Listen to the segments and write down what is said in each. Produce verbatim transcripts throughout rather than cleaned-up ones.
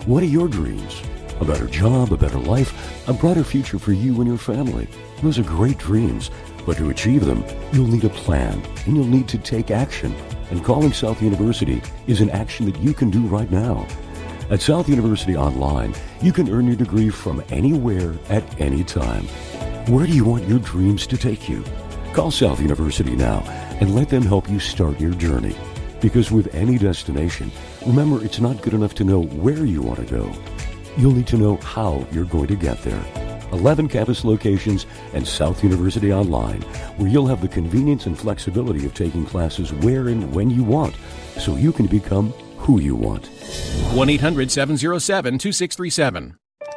What are your dreams? A better job, a better life, a brighter future for you and your family. Those are great dreams, but to achieve them, you'll need a plan, and you'll need to take action. And calling South University is an action that you can do right now. At South University Online, you can earn your degree from anywhere at any time. Where do you want your dreams to take you? Call South University now and let them help you start your journey. Because with any destination, remember, it's not good enough to know where you want to go. You'll need to know how you're going to get there. eleven campus locations and South University Online, where you'll have the convenience and flexibility of taking classes where and when you want, so you can become who you want. one eight hundred seven oh seven two six three seven.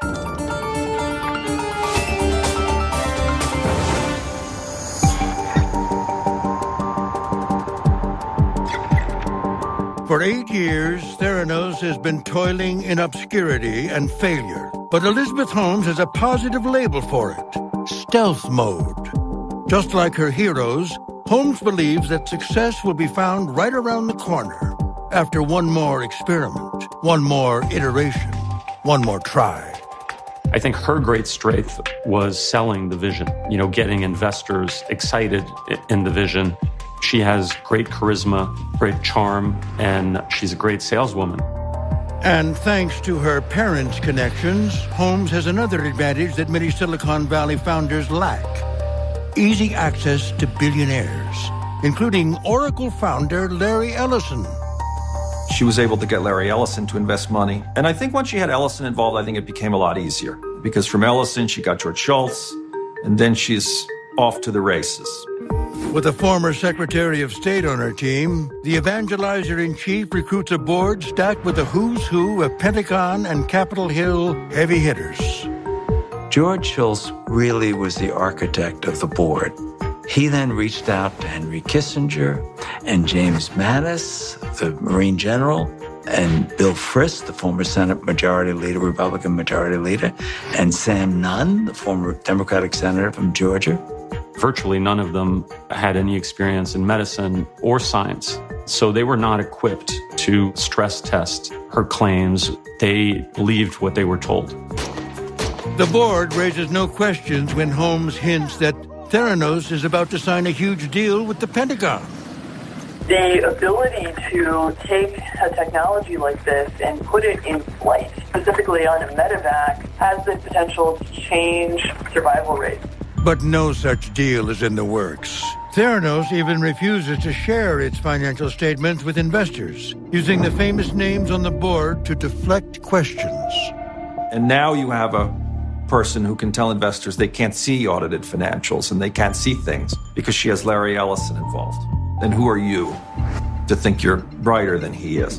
For eight years, Theranos has been toiling in obscurity and failure. But Elizabeth Holmes has a positive label for it: stealth mode. Just like her heroes, Holmes believes that success will be found right around the corner after one more experiment, one more iteration, one more try. I think her great strength was selling the vision, you know, getting investors excited in the vision. She has great charisma, great charm, and she's a great saleswoman. And thanks to her parents' connections, Holmes has another advantage that many Silicon Valley founders lack: easy access to billionaires, including Oracle founder Larry Ellison. She was able to get Larry Ellison to invest money. And I think once she had Ellison involved, I think it became a lot easier. Because from Ellison, she got George Shultz, and then she's off to the races. With a former Secretary of State on her team, the evangelizer-in-chief recruits a board stacked with a who's who of Pentagon and Capitol Hill heavy hitters. George Shultz really was the architect of the board. He then reached out to Henry Kissinger and James Mattis, the Marine General, and Bill Frist, the former Senate Majority Leader, Republican Majority Leader, and Sam Nunn, the former Democratic Senator from Georgia. Virtually none of them had any experience in medicine or science. So they were not equipped to stress test her claims. They believed what they were told. The board raises no questions when Holmes hints that Theranos is about to sign a huge deal with the Pentagon. The ability to take a technology like this and put it in flight, specifically on a medevac, has the potential to change survival rates. But no such deal is in the works. Theranos even refuses to share its financial statements with investors, using the famous names on the board to deflect questions. And now you have a person who can tell investors they can't see audited financials and they can't see things because she has Larry Ellison involved. And who are you to think you're brighter than he is?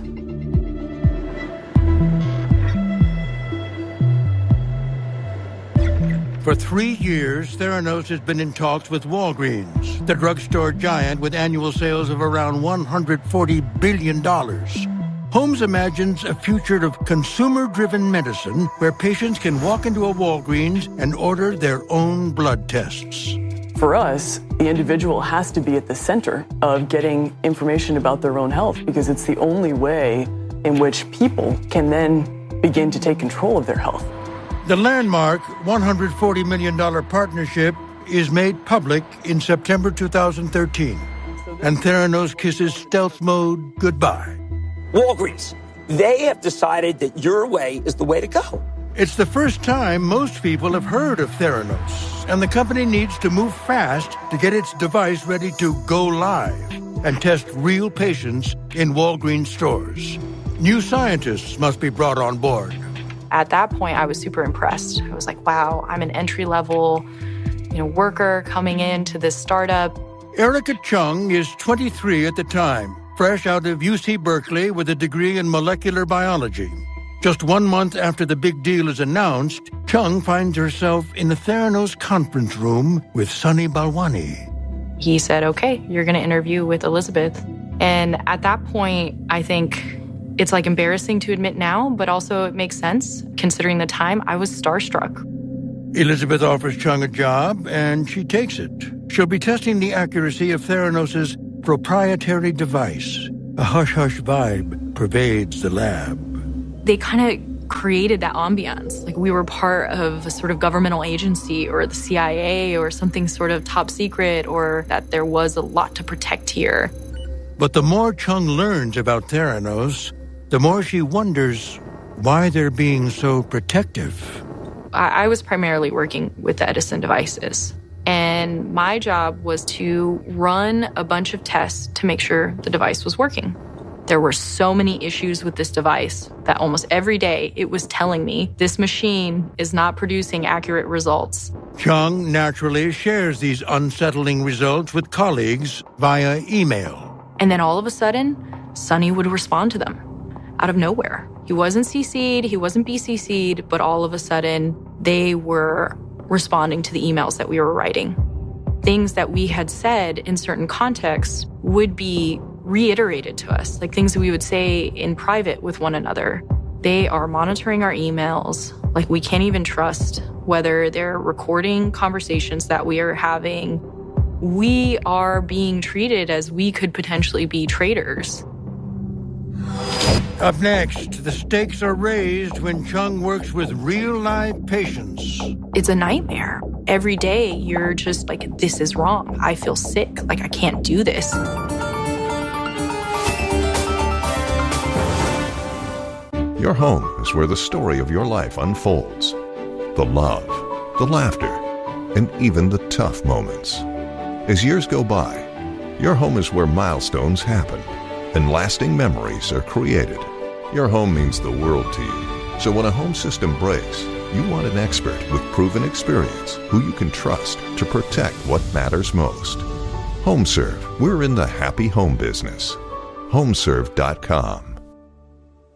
For three years, Theranos has been in talks with Walgreens, the drugstore giant with annual sales of around one hundred forty billion dollars. Holmes imagines a future of consumer-driven medicine where patients can walk into a Walgreens and order their own blood tests. For us, the individual has to be at the center of getting information about their own health because it's the only way in which people can then begin to take control of their health. The landmark one hundred forty million dollars partnership is made public in September two thousand thirteen, and Theranos kisses stealth mode goodbye. Walgreens, they have decided that your way is the way to go. It's the first time most people have heard of Theranos, and the company needs to move fast to get its device ready to go live and test real patients in Walgreens stores. New scientists must be brought on board. At that point, I was super impressed. I was like, wow, I'm an entry-level, you know, worker coming into this startup. Erica Chung is twenty-three at the time, fresh out of U C Berkeley with a degree in molecular biology. Just one month after the big deal is announced, Chung finds herself in the Theranos conference room with Sunny Balwani. He said, okay, you're going to interview with Elizabeth. And at that point, I think it's like embarrassing to admit now, but also it makes sense. Considering the time, I was starstruck. Elizabeth offers Chung a job, and she takes it. She'll be testing the accuracy of Theranos' proprietary device. A hush-hush vibe pervades the lab. They kind of created that ambiance. Like we were part of a sort of governmental agency or the C I A or something sort of top secret, or that there was a lot to protect here. But the more Chung learns about Theranos, the more she wonders why they're being so protective. I, I was primarily working with the Edison devices. And my job was to run a bunch of tests to make sure the device was working. There were so many issues with this device that almost every day it was telling me this machine is not producing accurate results. Chung naturally shares these unsettling results with colleagues via email. And then all of a sudden, Sonny would respond to them out of nowhere. He wasn't C C'd, he wasn't B C C'd, but all of a sudden they were responding to the emails that we were writing. Things that we had said in certain contexts would be reiterated to us, like things that we would say in private with one another. They are monitoring our emails. Like we can't even trust whether they're recording conversations that we are having. We are being treated as we could potentially be traitors. Up next, the stakes are raised when Chung works with real-life patients. It's a nightmare. Every day, you're just like, this is wrong. I feel sick. Like, I can't do this. Your home is where the story of your life unfolds. The love, the laughter, and even the tough moments. As years go by, your home is where milestones happen and lasting memories are created. Your home means the world to you. So when a home system breaks, you want an expert with proven experience who you can trust to protect what matters most. HomeServe, we're in the happy home business. homeserve dot com.